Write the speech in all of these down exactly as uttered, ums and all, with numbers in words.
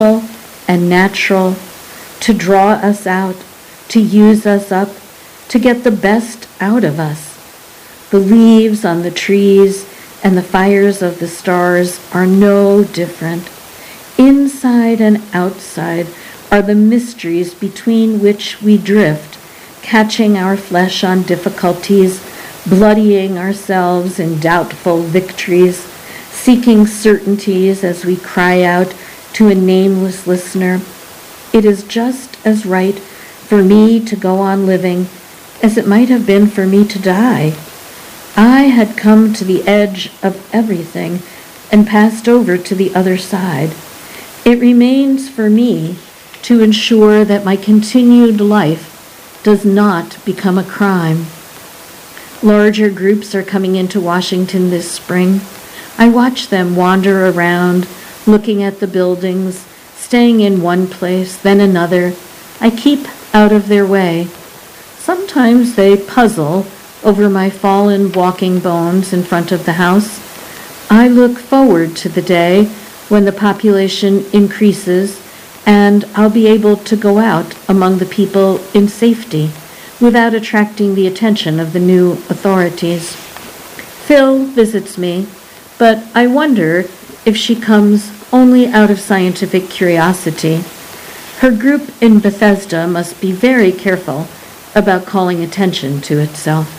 and natural, to draw us out, to use us up, to get the best out of us. The leaves on the trees and the fires of the stars are no different. Inside and outside are the mysteries between which we drift, catching our flesh on difficulties, bloodying ourselves in doubtful victories, seeking certainties as we cry out to a nameless listener. It is just as right for me to go on living as it might have been for me to die. I had come to the edge of everything and passed over to the other side. It remains for me to ensure that my continued life does not become a crime. Larger groups are coming into Washington this spring. I watch them wander around, looking at the buildings, staying in one place, then another. I keep out of their way. Sometimes they puzzle over my fallen walking bones in front of the house. I look forward to the day when the population increases and I'll be able to go out among the people in safety without attracting the attention of the new authorities. Phil visits me, but I wonder if she comes only out of scientific curiosity. Her group in Bethesda must be very careful about calling attention to itself.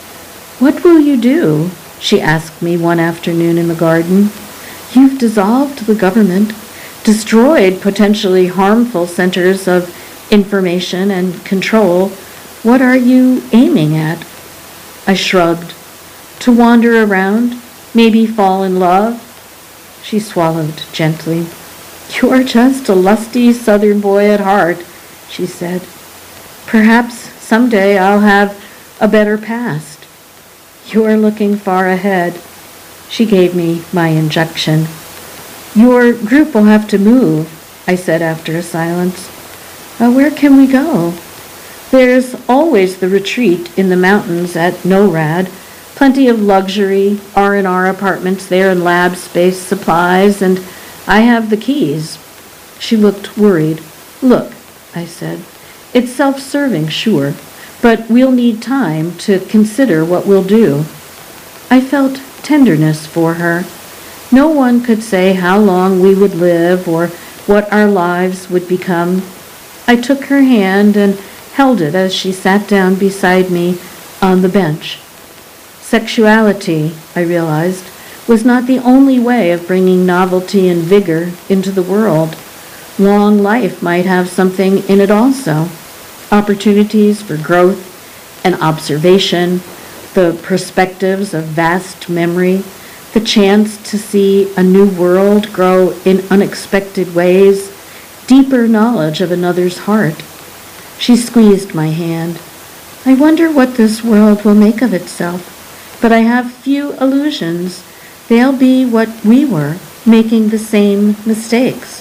"What will you do?" she asked me one afternoon in the garden. "You've dissolved the government, destroyed potentially harmful centers of information and control. What are you aiming at?" I shrugged. "To wander around, maybe fall in love." She swallowed gently. "You're just a lusty southern boy at heart," she said. "Perhaps someday I'll have a better past." "You're looking far ahead." She gave me my injection. "Your group will have to move," I said after a silence. Uh, "where can we go?" "There's always the retreat in the mountains at NORAD. Plenty of luxury R and R apartments there and lab space supplies, and I have the keys." She looked worried. "Look," I said, "it's self-serving, sure, but we'll need time to consider what we'll do." I felt tenderness for her. No one could say how long we would live or what our lives would become. I took her hand and held it as she sat down beside me on the bench. Sexuality, I realized, was not the only way of bringing novelty and vigor into the world. Long life might have something in it also. Opportunities for growth and observation, the perspectives of vast memory, the chance to see a new world grow in unexpected ways, deeper knowledge of another's heart. She squeezed my hand. "I wonder what this world will make of itself, but I have few illusions. They'll be what we were, making the same mistakes."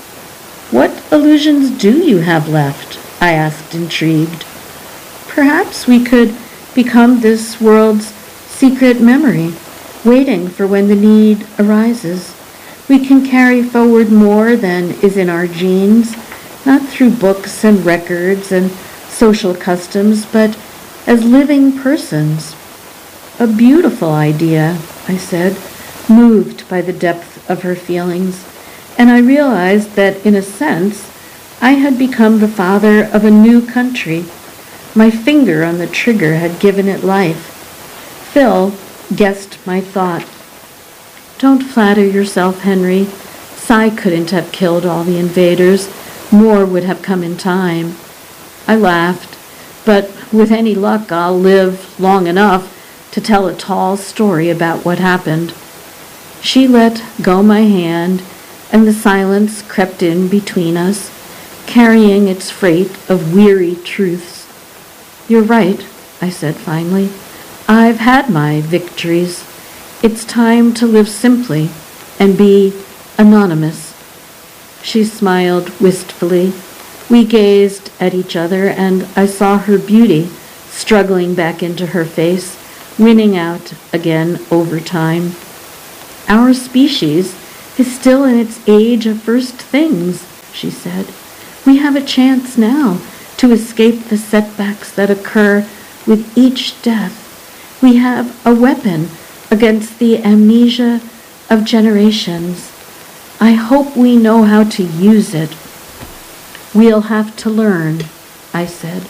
"What illusions do you have left?" I asked, intrigued. "Perhaps we could become this world's secret memory, waiting for when the need arises. We can carry forward more than is in our genes, not through books and records and social customs, but as living persons." "A beautiful idea," I said, moved by the depth of her feelings, and I realized that, in a sense, I had become the father of a new country. My finger on the trigger had given it life. Phil guessed my thought. "Don't flatter yourself, Henry. Cy couldn't have killed all the invaders. More would have come in time." I laughed, "But with any luck, I'll live long enough to tell a tall story about what happened." She let go my hand, and the silence crept in between us, carrying its freight of weary truths. "You're right," I said finally. "I've had my victories. It's time to live simply and be anonymous." She smiled wistfully. We gazed at each other, and I saw her beauty struggling back into her face, winning out again over time. Our species is still in its age of first things, she said. We have a chance now to escape the setbacks that occur with each death. We have a weapon against the amnesia of generations. I hope we know how to use it. We'll have to learn, I said.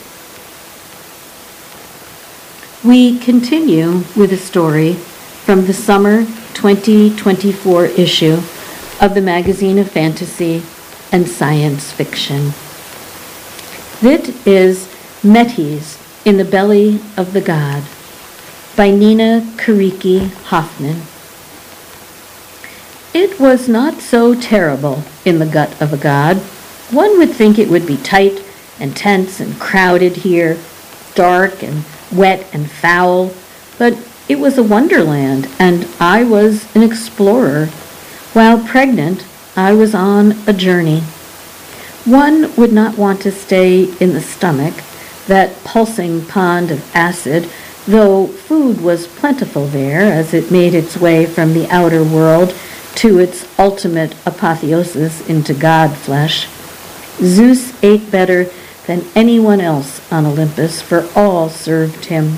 We continue with a story from the summer twenty twenty-four issue of the Magazine of Fantasy and Science Fiction. It is Metis in the Belly of the God by Nina Karicki Hoffman. It was not so terrible in the gut of a god. One would think it would be tight and tense and crowded here, dark and wet and foul, but it was a wonderland, and I was an explorer. While pregnant, I was on a journey. One would not want to stay in the stomach, that pulsing pond of acid, though food was plentiful there as it made its way from the outer world to its ultimate apotheosis into god flesh. Zeus ate better than anyone else on Olympus, for all served him.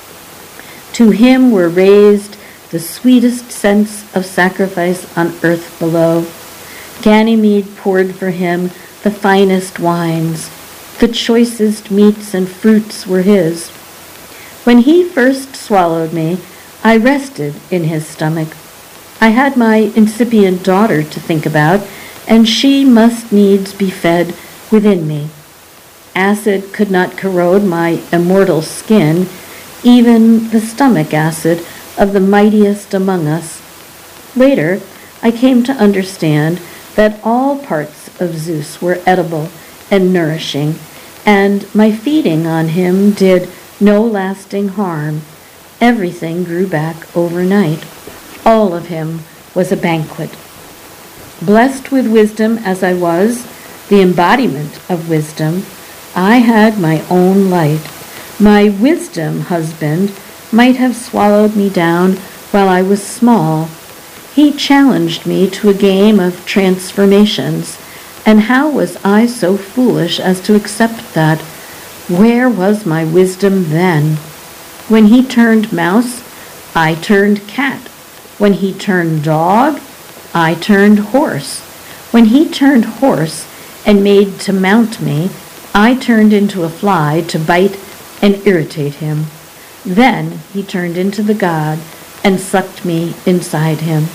To him were raised the sweetest scents of sacrifice on earth below. Ganymede poured for him the finest wines. The choicest meats and fruits were his. When he first swallowed me, I rested in his stomach. I had my incipient daughter to think about, and she must needs be fed within me. Acid could not corrode my immortal skin, even the stomach acid of the mightiest among us. Later, I came to understand that all parts of Zeus were edible and nourishing, and my feeding on him did no lasting harm. Everything grew back overnight. All of him was a banquet. Blessed with wisdom as I was, the embodiment of wisdom, I had my own light. My wisdom husband might have swallowed me down while I was small. He challenged me to a game of transformations, and how was I so foolish as to accept that? Where was my wisdom then? When he turned mouse, I turned cat. When he turned dog, I turned horse. When he turned horse and made to mount me, I turned into a fly to bite and irritate him. Then he turned into the god and sucked me inside him.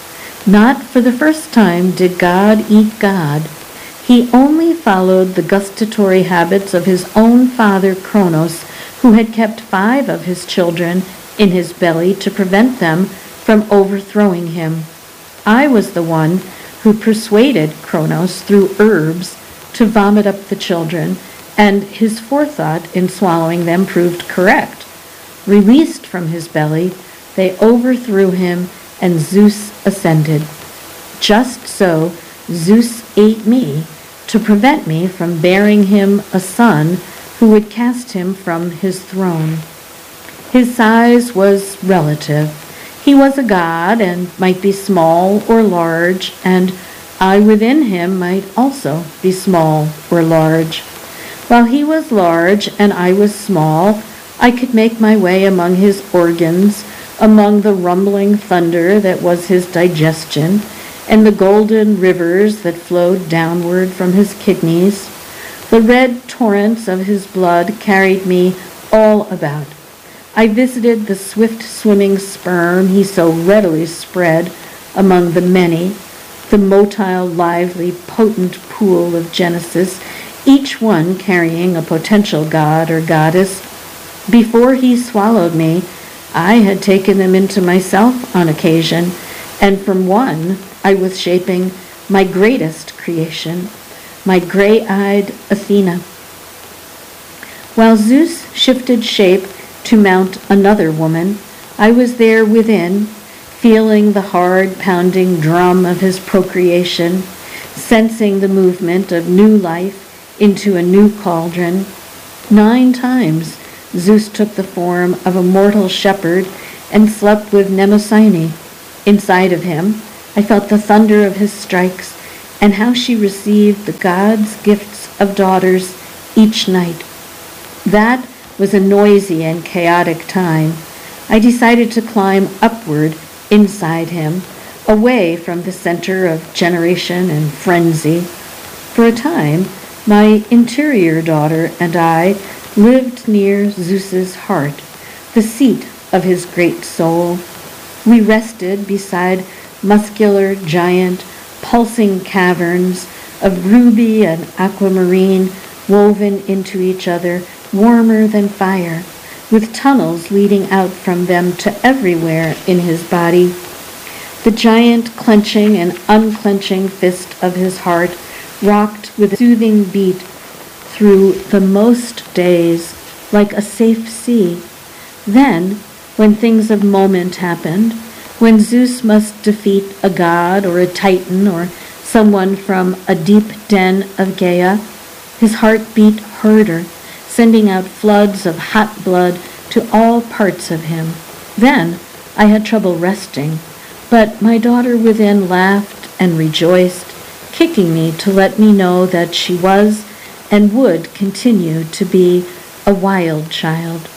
Not for the first time did God eat God. He only followed the gustatory habits of his own father Kronos, who had kept five of his children in his belly to prevent them from overthrowing him. I was the one who persuaded Kronos through herbs to vomit up the children, and his forethought in swallowing them proved correct. Released from his belly, they overthrew him, and Zeus ascended. Just so, Zeus ate me to prevent me from bearing him a son who would cast him from his throne. His size was relative. He was a god and might be small or large, and I within him might also be small or large. While he was large and I was small, I could make my way among his organs, among the rumbling thunder that was his digestion, and the golden rivers that flowed downward from his kidneys. The red torrents of his blood carried me all about. I visited the swift-swimming sperm he so readily spread among the many, the motile, lively, potent pool of Genesis, each one carrying a potential god or goddess. Before he swallowed me, I had taken them into myself on occasion, and from one I was shaping my greatest creation, my gray-eyed Athena. While Zeus shifted shape to mount another woman, I was there within, feeling the hard pounding drum of his procreation, sensing the movement of new life into a new cauldron. Nine times Zeus took the form of a mortal shepherd and slept with Mnemosyne. Inside of him, I felt the thunder of his strikes, and how she received the God's gifts of daughters each night. That was a noisy and chaotic time. I decided to climb upward inside him, away from the center of generation and frenzy. For a time, my interior daughter and I lived near Zeus's heart, the seat of his great soul. We rested beside muscular, giant, pulsing caverns of ruby and aquamarine woven into each other, warmer than fire, with tunnels leading out from them to everywhere in his body. The giant clenching and unclenching fist of his heart rocked with a soothing beat through the most days like a safe sea. Then, when things of moment happened, when Zeus must defeat a god or a titan or someone from a deep den of Gaia, his heart beat harder, sending out floods of hot blood to all parts of him. Then I had trouble resting, but my daughter within laughed and rejoiced, kicking me to let me know that she was and would continue to be a wild child.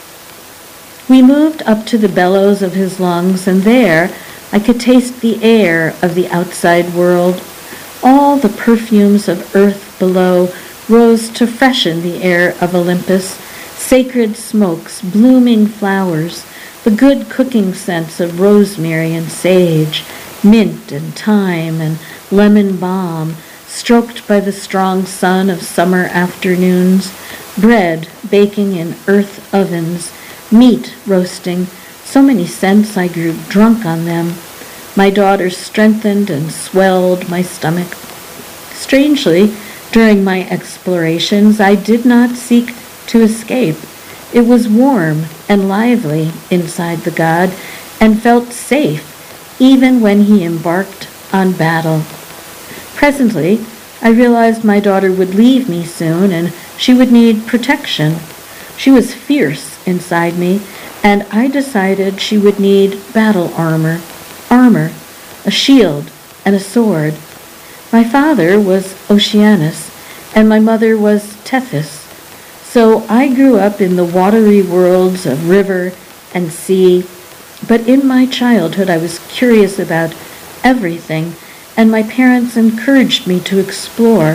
We moved up to the bellows of his lungs, and there I could taste the air of the outside world. All the perfumes of earth below rose to freshen the air of Olympus, sacred smokes, blooming flowers, the good cooking scents of rosemary and sage, mint and thyme and lemon balm, stroked by the strong sun of summer afternoons, bread baking in earth ovens, meat roasting, so many scents I grew drunk on them. My daughter strengthened and swelled my stomach. Strangely, during my explorations, I did not seek to escape. It was warm and lively inside the god, and felt safe even when he embarked on battle. Presently, I realized my daughter would leave me soon, and she would need protection. She was fierce inside me, and I decided she would need battle armor, armor, a shield, and a sword. My father was Oceanus, and my mother was Tethys. So I grew up in the watery worlds of river and sea, but in my childhood I was curious about everything, and my parents encouraged me to explore.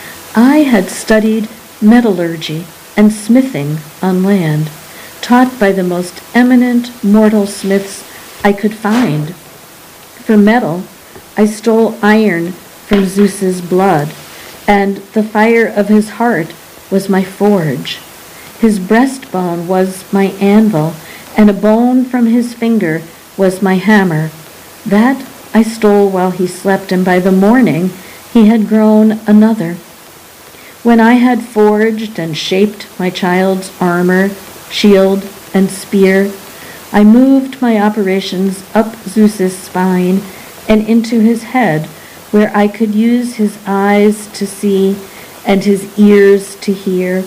I had studied metallurgy and smithing on land, taught by the most eminent mortal smiths I could find. For metal, I stole iron from Zeus's blood, and the fire of his heart was my forge. His breastbone was my anvil, and a bone from his finger was my hammer. That I stole while he slept, and by the morning he had grown another. When I had forged and shaped my child's armor, shield, and spear, I moved my operations up Zeus's spine and into his head, where I could use his eyes to see and his ears to hear.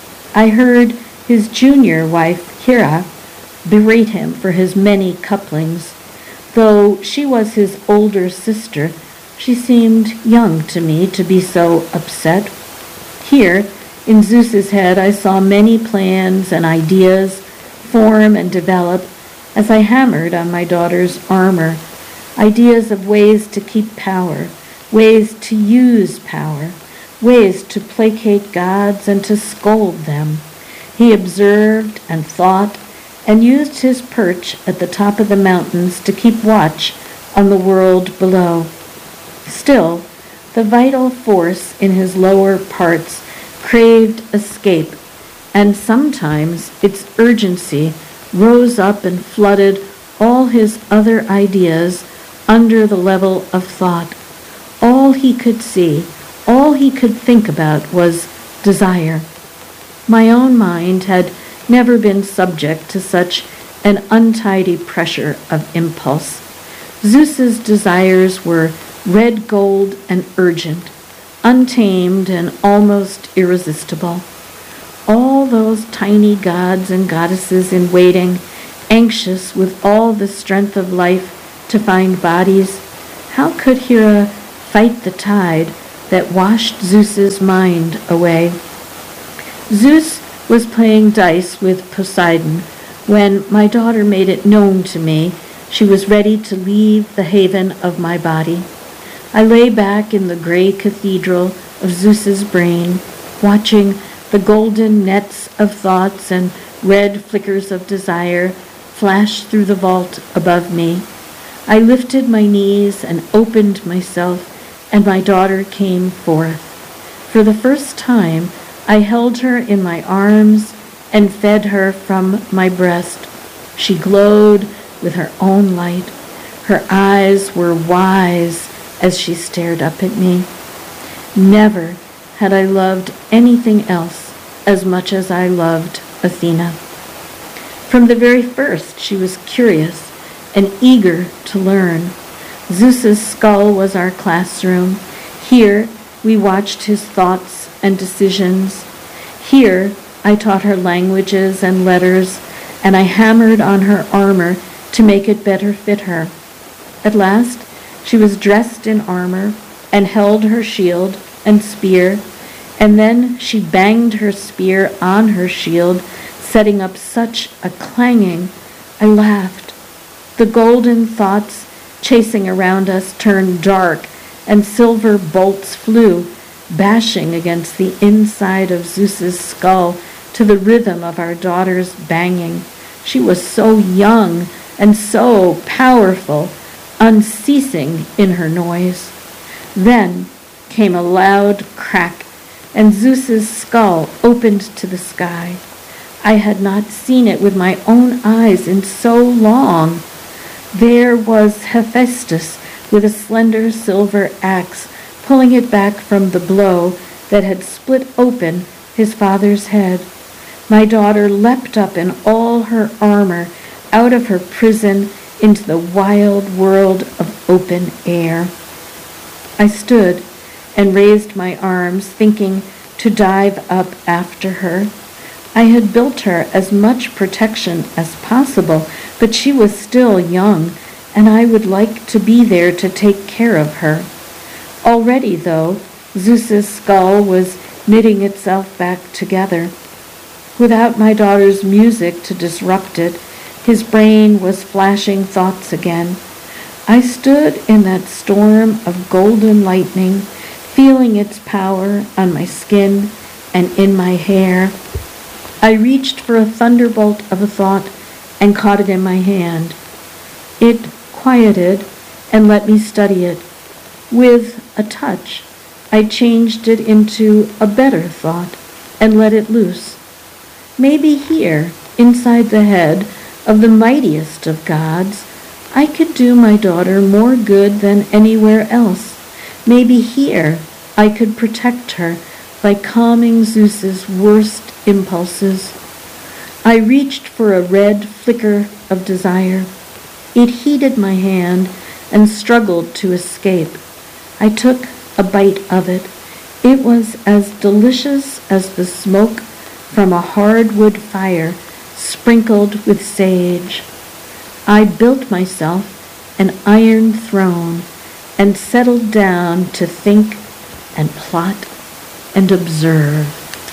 I heard his junior wife, Hera, berate him for his many couplings. Though she was his older sister, she seemed young to me to be so upset. Here, in Zeus's head, I saw many plans and ideas form and develop as I hammered on my daughter's armor, ideas of ways to keep power, ways to use power, ways to placate gods and to scold them. He observed and thought and used his perch at the top of the mountains to keep watch on the world below. Still, the vital force in his lower parts craved escape, and sometimes its urgency rose up and flooded all his other ideas under the level of thought. All he could see, all he could think about was desire. My own mind had never been subject to such an untidy pressure of impulse. Zeus's desires were red gold and urgent, untamed and almost irresistible. All those tiny gods and goddesses in waiting, anxious with all the strength of life to find bodies, how could Hera fight the tide that washed Zeus's mind away. Zeus was playing dice with Poseidon when my daughter made it known to me she was ready to leave the haven of my body. I lay back in the gray cathedral of Zeus's brain, watching the golden nets of thoughts and red flickers of desire flash through the vault above me. I lifted my knees and opened myself, and my daughter came forth. For the first time, I held her in my arms and fed her from my breast. She glowed with her own light. Her eyes were wise as she stared up at me. Never had I loved anything else as much as I loved Athena. From the very first, she was curious and eager to learn. Zeus's skull was our classroom. Here, we watched his thoughts and decisions. Here, I taught her languages and letters, and I hammered on her armor to make it better fit her. At last, she was dressed in armor and held her shield and spear, and then she banged her spear on her shield, setting up such a clanging. I laughed. The golden thoughts chasing around us turned dark, and silver bolts flew, bashing against the inside of Zeus's skull to the rhythm of our daughter's banging. She was so young and so powerful, unceasing in her noise. Then came a loud crack, and Zeus's skull opened to the sky. I had not seen it with my own eyes in so long. There was Hephaestus with a slender silver axe, pulling it back from the blow that had split open his father's head. My daughter leapt up in all her armor out of her prison into the wild world of open air. I stood and raised my arms, thinking to dive up after her. I had built her as much protection as possible, but she was still young, and I would like to be there to take care of her. Already, though, Zeus's skull was knitting itself back together. Without my daughter's music to disrupt it, his brain was flashing thoughts again. I stood in that storm of golden lightning, feeling its power on my skin and in my hair. I reached for a thunderbolt of a thought and caught it in my hand. It quieted and let me study it. With a touch, I changed it into a better thought and let it loose. Maybe here, inside the head of the mightiest of gods, I could do my daughter more good than anywhere else. Maybe here I could protect her by calming Zeus's worst impulses. I reached for a red flicker of desire. It heated my hand and struggled to escape. I took a bite of it. It was as delicious as the smoke from a hardwood fire sprinkled with sage. I built myself an iron throne and settled down to think and plot and observe.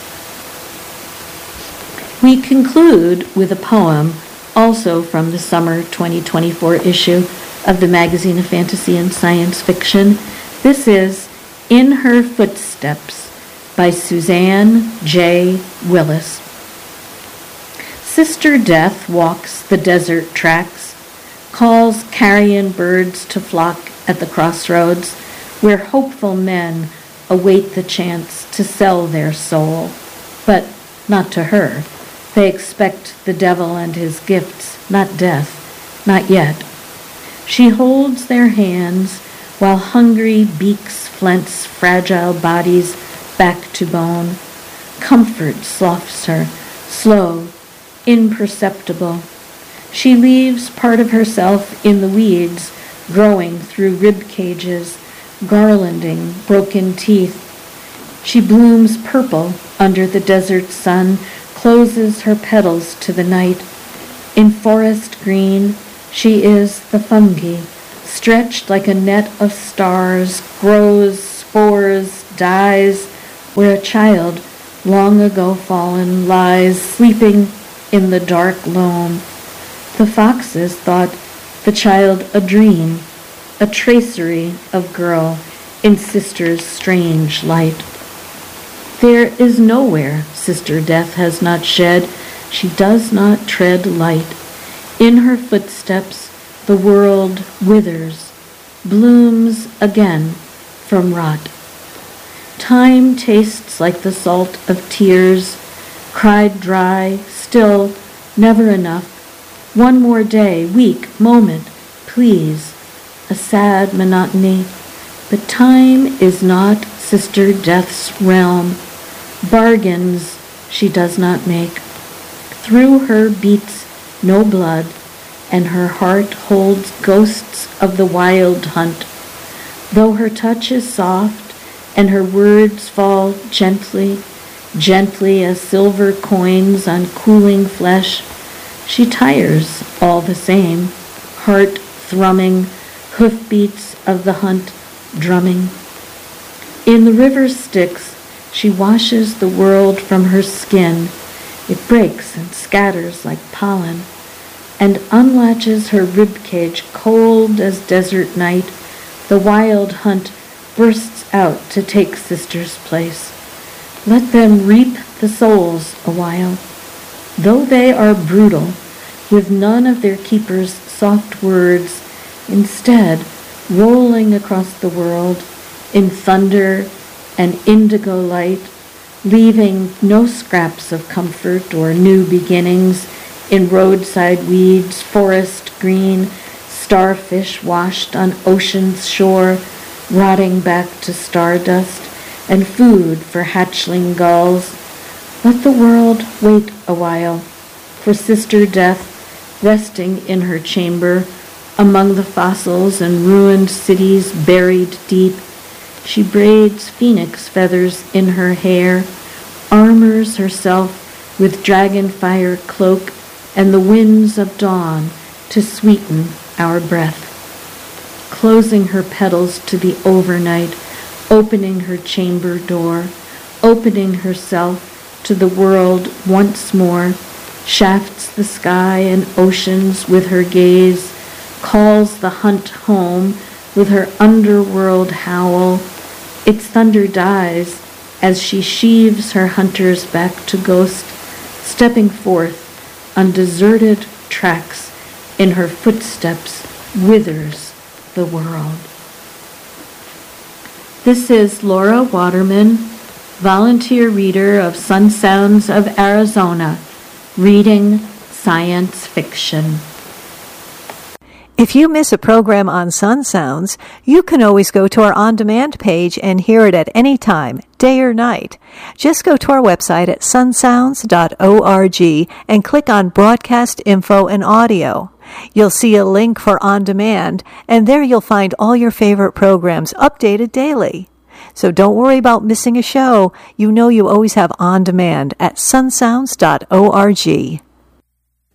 We conclude with a poem also from the summer twenty twenty-four issue of the Magazine of Fantasy and Science Fiction. This is In Her Footsteps by Suzanne J. Willis. Sister Death walks the desert tracks, calls carrion birds to flock at the crossroads where hopeful men await the chance to sell their soul. But not to her. They expect the devil and his gifts, not death, not yet. She holds their hands while hungry beaks flints fragile bodies back to bone. Comfort sloughs her, slow, imperceptible. She leaves part of herself in the weeds, growing through rib cages, garlanding broken teeth. She blooms purple under the desert sun, closes her petals to the night. In forest green, she is the fungi, stretched like a net of stars, grows spores dies where a child long ago fallen lies sleeping in the dark loam. The foxes thought the child a dream, a tracery of girl in sister's strange light. There is nowhere Sister Death has not shed, she does not tread light. In her footsteps the world withers, blooms again from rot. Time tastes like the salt of tears, cried dry, still, never enough. One more day, week, moment, please, a sad monotony. But time is not Sister Death's realm. Bargains she does not make. Through her beats no blood, and her heart holds ghosts of the wild hunt. Though her touch is soft, and her words fall gently, gently as silver coins on cooling flesh, she tires all the same, heart thrumming, hoofbeats of the hunt drumming. In the river Styx, she washes the world from her skin. It breaks and scatters like pollen, and unlatches her ribcage cold as desert night. The wild hunt bursts out to take Sister's place. Let them reap the souls a while. Though they are brutal, with none of their keepers' soft words, instead rolling across the world in thunder and indigo light, leaving no scraps of comfort or new beginnings in roadside weeds, forest green, starfish washed on ocean's shore, rotting back to stardust, and food for hatchling gulls. Let the world wait a while for Sister Death, resting in her chamber among the fossils and ruined cities buried deep. She braids phoenix feathers in her hair, armors herself with dragon fire cloak and the winds of dawn to sweeten our breath. Closing her petals to the overnight, opening her chamber door, opening herself to the world once more, shafts the sky and oceans with her gaze, calls the hunt home with her underworld howl. Its thunder dies as she sheaves her hunters back to ghost, stepping forth on deserted tracks. In her footsteps withers the world. This is Laura Waterman, volunteer reader of Sun Sounds of Arizona, reading science fiction. If you miss a program on Sun Sounds, you can always go to our on-demand page and hear it at any time, day or night. Just go to our website at sun sounds dot org and click on Broadcast Info and Audio. You'll see a link for On Demand, and there you'll find all your favorite programs updated daily. So don't worry about missing a show. You know you always have On Demand at sun sounds dot org.